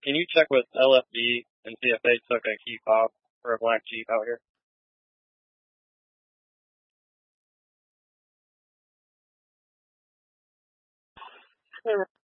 Can you check with LFD and see if they took a key fob for a black Jeep out here?